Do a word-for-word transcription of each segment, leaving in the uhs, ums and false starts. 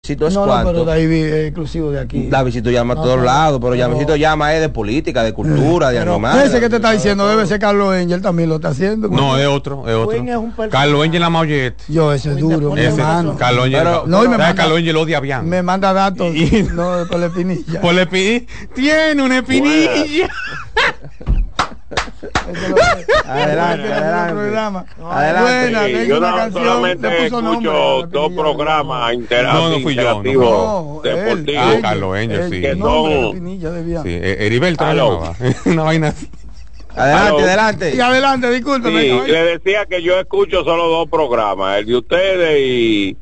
Visito es no, cuánto. No, pero David es exclusivo de aquí. Davidcito llama no, a todos no, lados, pero no, Davidito llama es de política, de cultura, eh, de pero animales. Ese que te está diciendo debe ser Carlos Angel, también lo está haciendo. No, es otro, es otro. Es Carlos Angel la Maullete. Yo, ese es duro, mi hermano. Carlos Angel, pero, no, y me manda, Carlos Angel odia bien. Me manda datos, y, no, por la espinilla. Por la espinilla. Tiene una espinilla. Adelante, adelante. Buena, sí, yo no solamente escucho dos programas no, no fui yo, no, deportivos. Ah, Carlos Angel, sí. Que son... Sí, Heriberto una vaina así. Adelante, Aló. adelante. Y adelante, discúlpeme. Sí, le decía que yo escucho solo dos programas, el de ustedes y,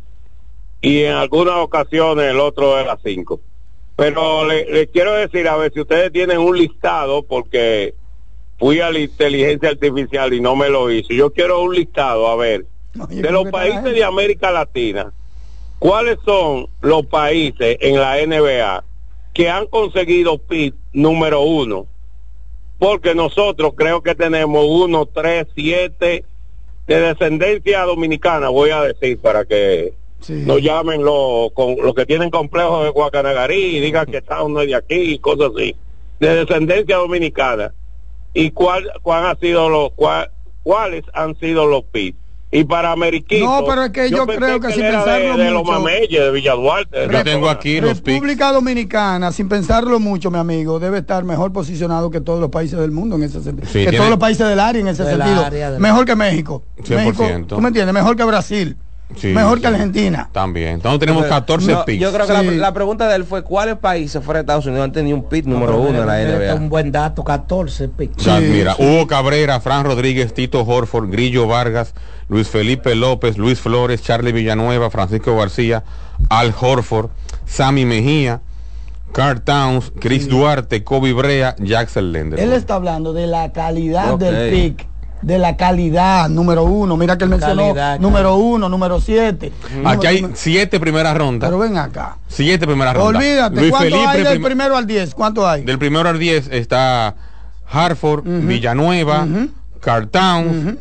y en algunas ocasiones el otro de las cinco. Pero le, le quiero decir, a ver si ustedes tienen un listado, porque fui a la inteligencia artificial y no me lo hizo. Yo quiero un listado, a ver, Oye, de los países de América Latina, ¿cuáles son los países en la N B A que han conseguido pick número uno? Porque nosotros creo que tenemos uno, tres, siete de descendencia dominicana, voy a decir, para que sí. no llamen los con, lo que tienen complejos de Guacanagarí y digan que está uno de aquí y cosas así, de descendencia dominicana. ¿Y cuál, cuál ha sido los, cuál, cuáles han sido los pits? Y para Ameriquito, no, pero es que yo, yo creo que, que sin pensarlo de, de mucho, los Mameyes, de Villa Duarte. Yo tengo aquí los picks. República Dominicana, sin pensarlo mucho, mi amigo, debe estar mejor posicionado que todos los países del mundo en ese sentido. Sí, que tiene, todos los países del área en ese sentido. Mejor que México. cien por ciento. México, ¿tú me entiendes? Mejor que Brasil. Sí, mejor sí. que Argentina. También. Entonces tenemos catorce no, picks. Yo creo que sí. la, la pregunta de él fue ¿cuáles países fuera de Estados Unidos han tenido un pick no, número uno en la N B A? Un buen dato, catorce picks. Sí, mira, sí. Hugo Cabrera, Fran Rodríguez, Tito Horford, Grillo Vargas, Luis Felipe López, Luis Flores, Charlie Villanueva, Francisco García, Al Horford, Sammy Mejía, Karl Towns, Chris sí. Duarte, Kobe Brea, Jackson Lender. Él está hablando de la calidad okay. del pick. De la calidad, número uno. Mira que él mencionó calidad, número calidad. uno, número siete. Aquí hay número... siete primeras rondas. Pero ven acá. Siete primeras rondas. Olvídate, Luis ¿cuánto Felipe, hay del prim... primero al diez? ¿Cuánto hay? Del primero al diez está Hartford, uh-huh. Villanueva, uh-huh. Karl Towns, uh-huh.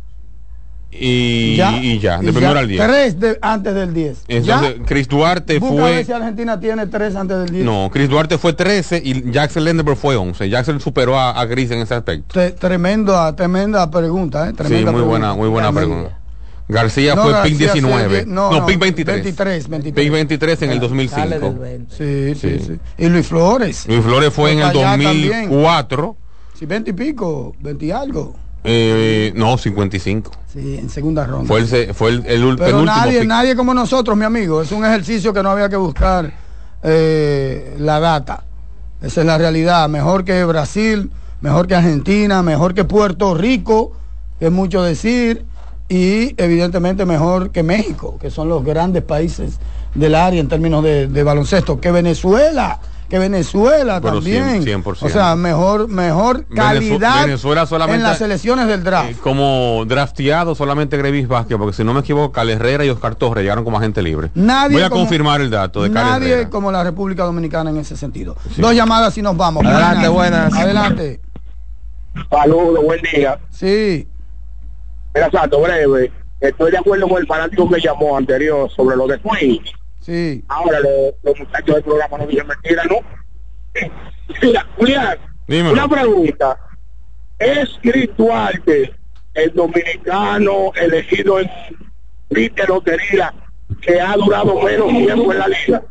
y, ¿Ya? y ya, del primero al diez. Tres de, antes del diez. Entonces, ¿Ya? Chris Duarte Busca fue... a ver si Argentina tiene tres antes del diez. No, Chris Duarte fue trece y Jackson Lenderberg fue once. Jackson superó a, a Chris en ese aspecto. T tremenda, tremenda pregunta, ¿eh? Tremenda sí, muy pregunta. buena, muy buena Tremenda. pregunta. García no, fue García pick diecinueve. Sí, no, no, no, pick veintitrés. veintitrés, veintitrés. Pick veintitrés en el dos mil cinco. Sí, sí, sí, sí. Y Luis Flores. Luis Flores fue en el dos mil cuatro. Sí, veinte y pico, veinte y algo. Eh, no, cincuenta y cinco. Sí, en segunda ronda. Fue el, fue el, el, el Pero penúltimo nadie, pick. nadie como nosotros, mi amigo. Es un ejercicio que no había que buscar eh, la data. Esa es la realidad. Mejor que Brasil, mejor que Argentina, mejor que Puerto Rico, que es mucho decir, y evidentemente mejor que México, que son los grandes países del área en términos de, de baloncesto, que Venezuela. que Venezuela Pero también, cien por ciento. O sea, mejor mejor calidad Venezuela solamente, en las selecciones del draft. Eh, como drafteado solamente Grevis Vázquez, porque si no me equivoco, Cal Herrera y Oscar Torres llegaron como agente libre. Nadie Voy a como, confirmar el dato de Cal Nadie Herrera. como la República Dominicana en ese sentido. Sí. Dos llamadas y nos vamos. Adelante, buenas. Adelante. Saludos, buen día. Sí. Mira, Santo, breve. Estoy de acuerdo con el fanático que llamó anterior sobre lo de Queen. Sí. Ahora los, los muchachos del programa no dicen mentira, ¿no? Mira, Julián, Dímelo. Una pregunta. ¿Es Chris Duarte el dominicano elegido en de lotería que ha durado menos tiempo en la liga?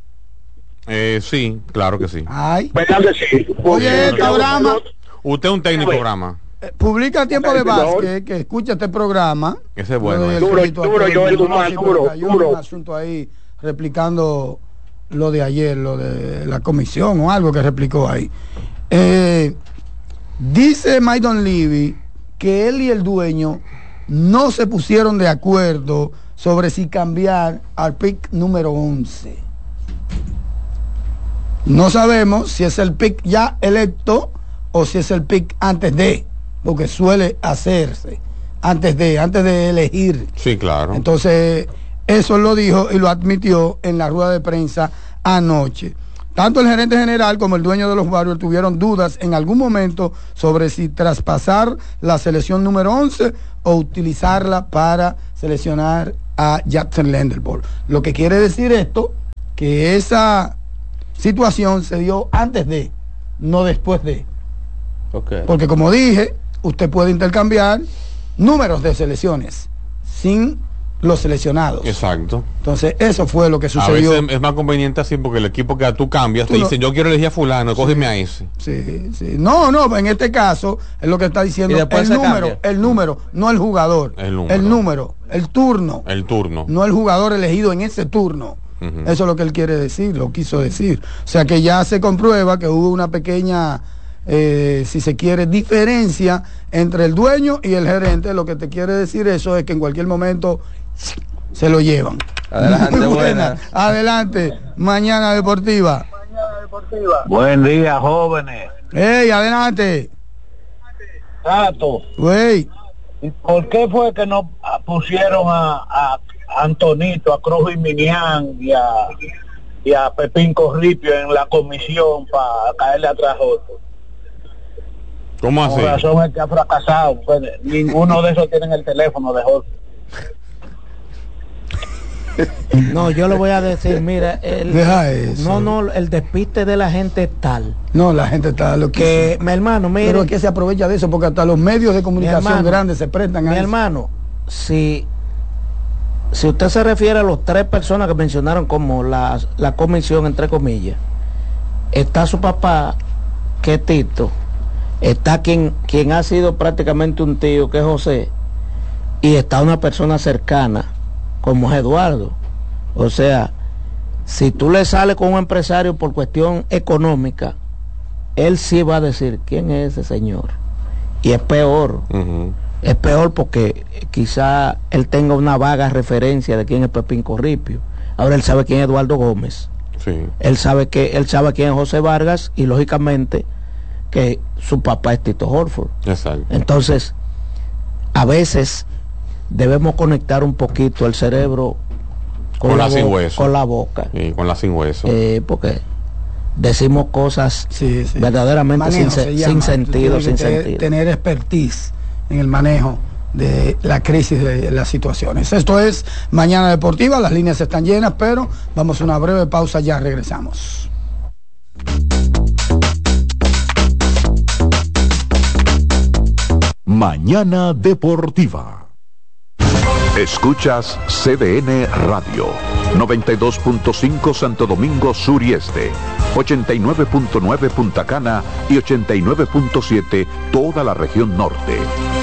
Eh, sí, claro que sí. Ay. ¿Verdad que sí? Oye, el programa... Usted es un técnico programa. Eh, publica Tiempo de Básquet, que escucha este programa. Ese es bueno. Eh. Duro, duro, yo el Guzmán, duro, duro. Un asunto ahí replicando lo de ayer, lo de la comisión o algo que replicó ahí. Eh, dice Maidon Levy que él y el dueño no se pusieron de acuerdo sobre si cambiar al pick número once. No sabemos si es el pick ya electo o si es el pick antes de, porque suele hacerse antes de, antes de elegir. Sí, claro. Entonces, eso lo dijo y lo admitió en la rueda de prensa anoche. Tanto el gerente general como el dueño de los Warriors tuvieron dudas en algún momento sobre si traspasar la selección número once o utilizarla para seleccionar a Jackson Lenderborg. Lo que quiere decir esto que esa situación se dio antes de, no después de. Okay. Porque como dije, usted puede intercambiar números de selecciones sin los seleccionados. Exacto. Entonces, eso fue lo que A sucedió. veces es más conveniente así porque el equipo que tú cambias Tú te no- dicen, yo quiero elegir a fulano, Sí. cógeme a ese. Sí, sí. No, no, en este caso es lo que está diciendo Y después el se número, cambia. el número, no el jugador. El número. El número, el turno. El turno. No el jugador elegido en ese turno. Ujú. Eso es lo que él quiere decir, lo quiso decir. O sea que ya se comprueba que hubo una pequeña, eh, si se quiere, diferencia entre el dueño y el gerente. Lo que te quiere decir eso es que en cualquier momento se lo llevan. Adelante, Muy buena. Adelante, Mañana Deportiva. Buen día, jóvenes. ¡Ey, adelante! Tato, Güey, ¿y por qué fue que no ah, pusieron a, a Antonito, a Cruz y Minián y a, y a Pepín Corripio en la comisión para caerle atrás otro? ¿Cómo Por así? razón es que ha fracasado. Pues, ninguno de esos tiene el teléfono de Jorge. No, yo le voy a decir, mira, el, Deja eso. no, no, el despiste de la gente es tal no, la gente está lo que, mi hermano, mire, Pero es que se aprovecha de eso porque hasta los medios de comunicación hermano, grandes se prestan mi a eso. hermano, si si usted se refiere a los tres personas que mencionaron como la, la comisión, entre comillas, está su papá, que es Tito, está quien, quien ha sido prácticamente un tío, que es José, y está una persona cercana, como es Eduardo. O sea, si tú le sales con un empresario por cuestión económica, él sí va a decir, ¿quién es ese señor? Y es peor. Ujú. Es peor porque quizá él tenga una vaga referencia de quién es Pepín Corripio. Ahora él sabe quién es Eduardo Gómez. Sí. Él sabe que él sabe quién es José Vargas y lógicamente que su papá es Tito Horford. Exacto. Entonces, a veces debemos conectar un poquito el cerebro con, Con la, la sin bo- hueso. con la boca, Y con la sin hueso. eh, porque decimos cosas Sí, sí. verdaderamente Manejo sin, se- se sin llama. sentido, Tú sin tienes que te- sentido. tener expertise en el manejo de la crisis de las situaciones. Esto es Mañana Deportiva, las líneas están llenas, pero vamos a una breve pausa, ya regresamos. Mañana Deportiva. Escuchas C D N Radio, noventa y dos punto cinco Santo Domingo Sur y Este, ochenta y nueve punto nueve Punta Cana y ochenta y nueve punto siete toda la región norte.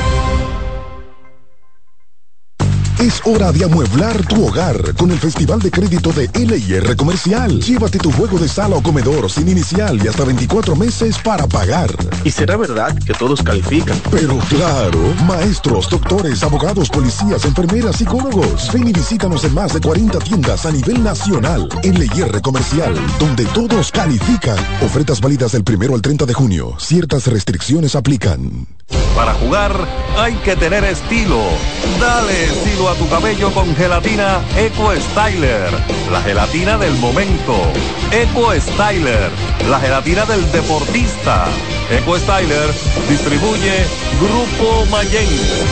Es hora de amueblar tu hogar con el Festival de Crédito de L I R Comercial. Llévate tu juego de sala o comedor sin inicial y hasta veinticuatro meses para pagar. ¿Y será verdad que todos califican? Pero claro, maestros, doctores, abogados, policías, enfermeras, psicólogos. Ven y visítanos en más de cuarenta tiendas a nivel nacional. L I R Comercial, donde todos califican. Ofertas válidas del primero al treinta de junio. Ciertas restricciones aplican. Para jugar hay que tener estilo. Dale estilo a tu cabello con gelatina Eco Styler, la gelatina del momento. Eco Styler, la gelatina del deportista. Eco Styler distribuye Grupo Mayen.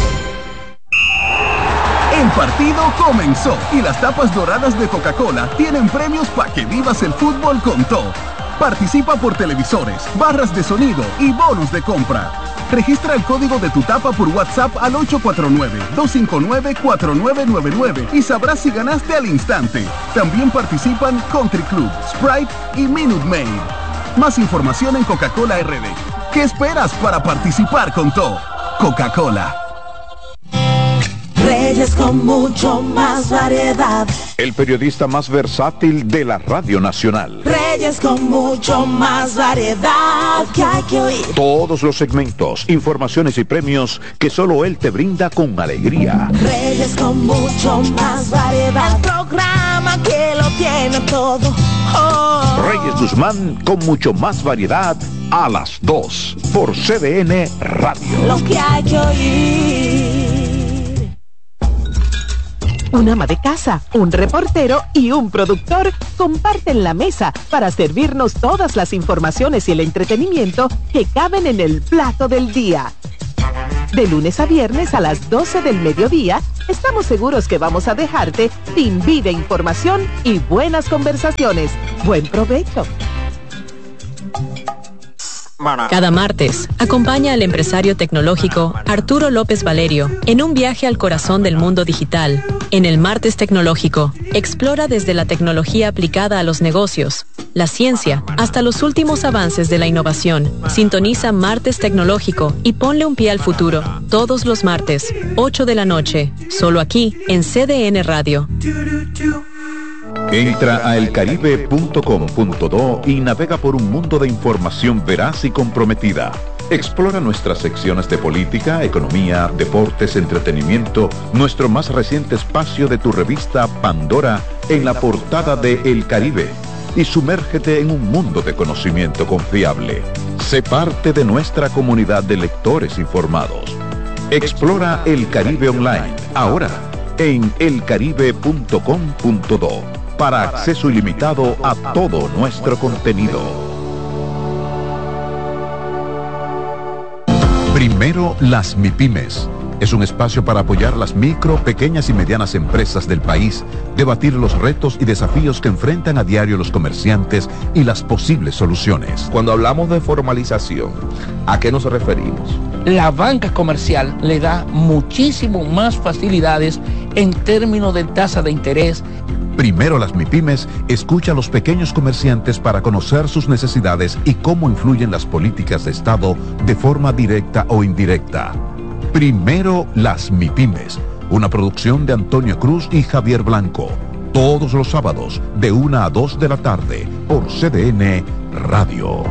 El partido comenzó y las tapas doradas de Coca-Cola tienen premios para que vivas el fútbol con todo. Participa por televisores, barras de sonido y bonos de compra. Registra el código de tu tapa por WhatsApp al ocho cuatro nueve, dos cinco nueve, cuatro nueve nueve nueve y sabrás si ganaste al instante. También participan Country Club, Sprite y Minute Maid. Más información en Coca-Cola R D. ¿Qué esperas para participar con todo? Coca-Cola. Reyes con mucho más variedad. El periodista más versátil de la Radio Nacional. Reyes con mucho más variedad que hay que oír. Todos los segmentos, informaciones y premios que solo él te brinda con alegría. Reyes con mucho más variedad. El programa que lo tiene todo. Oh. Reyes Guzmán con mucho más variedad a las dos por C D N Radio. Lo que hay que oír. Un ama de casa, un reportero y un productor comparten la mesa para servirnos todas las informaciones y el entretenimiento que caben en el plato del día. De lunes a viernes a las doce del mediodía, estamos seguros que vamos a dejarte sin vida, información y buenas conversaciones. Buen provecho. Cada martes, acompaña al empresario tecnológico Arturo López Valerio en un viaje al corazón del mundo digital. En el Martes Tecnológico, explora desde la tecnología aplicada a los negocios, la ciencia, hasta los últimos avances de la innovación. Sintoniza Martes Tecnológico y ponle un pie al futuro. Todos los martes, ocho de la noche, solo aquí en C D N Radio. Entra a elcaribe punto com punto do y navega por un mundo de información veraz y comprometida. Explora nuestras secciones de política, economía, deportes, entretenimiento, nuestro más reciente espacio de tu revista Pandora en la portada de El Caribe y sumérgete en un mundo de conocimiento confiable. Sé parte de nuestra comunidad de lectores informados. Explora El Caribe Online, ahora en elcaribe punto com punto do, para acceso ilimitado a todo nuestro contenido. Primero las MIPYMES. Es un espacio para apoyar las micro, pequeñas y medianas empresas del país, debatir los retos y desafíos que enfrentan a diario los comerciantes y las posibles soluciones. Cuando hablamos de formalización, ¿a qué nos referimos? La banca comercial le da muchísimo más facilidades en términos de tasa de interés. Primero las MIPYMES escucha a los pequeños comerciantes para conocer sus necesidades y cómo influyen las políticas de Estado de forma directa o indirecta. Primero las MIPYMES, una producción de Antonio Cruz y Javier Blanco. Todos los sábados de una a dos de la tarde por C D N Radio.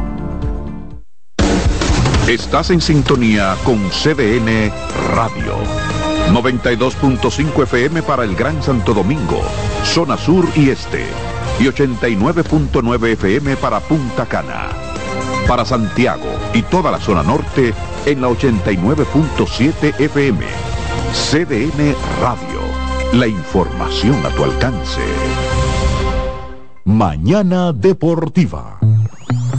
Estás en sintonía con C D N Radio. noventa y dos punto cinco F M para el Gran Santo Domingo, zona sur y este, y ochenta y nueve punto nueve F M para Punta Cana. Para Santiago y toda la zona norte en la ochenta y nueve punto siete F M. C D N Radio, la información a tu alcance. Mañana Deportiva.